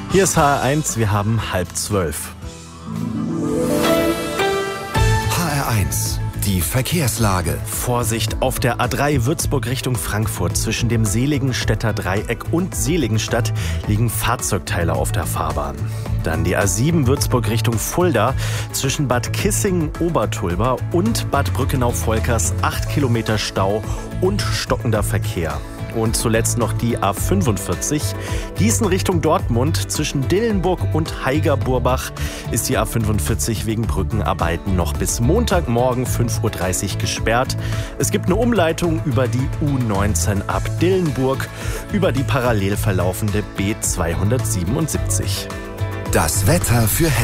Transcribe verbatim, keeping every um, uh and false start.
Hier ist H R eins, wir haben halb zwölf. H R eins, die Verkehrslage. Vorsicht auf der A drei Würzburg Richtung Frankfurt. Zwischen dem Seligenstädter Dreieck und Seligenstadt liegen Fahrzeugteile auf der Fahrbahn. Dann die A sieben Würzburg Richtung Fulda. Zwischen Bad Kissingen-Obertulber und Bad Brückenau-Volkers acht Kilometer Stau und stockender Verkehr. Und zuletzt noch die A fünfundvierzig. Gießen Richtung Dortmund. Zwischen Dillenburg und Haiger-Burbach ist die A fünfundvierzig wegen Brückenarbeiten noch bis Montagmorgen fünf Uhr dreißig gesperrt. Es gibt eine Umleitung über die U neunzehn ab Dillenburg über die parallel verlaufende B zweihundertsiebenundsiebzig. Das Wetter für Hessen.